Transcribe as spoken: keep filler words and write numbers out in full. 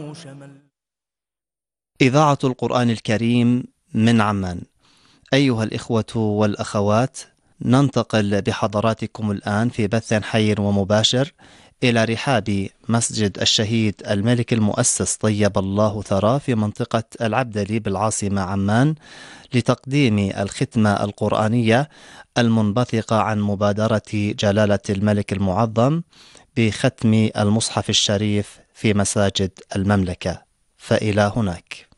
إذاعة القرآن الكريم من عمان. أيها الإخوة والأخوات، ننتقل بحضراتكم الآن في بث حي ومباشر إلى رحاب مسجد الشهيد الملك المؤسس طيب الله ثراه في منطقة العبدلي بالعاصمة عمان، لتقديم الختمة القرآنية المنبثقة عن مبادرة جلالة الملك المعظم بختم المصحف الشريف في مساجد المملكة. فإلى هناك.